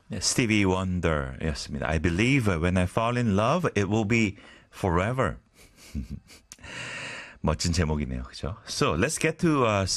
Stevie Wonder였습니다. I believe when I fall in love, it will be forever. 멋진 제목이네요. 그죠? So, let's get to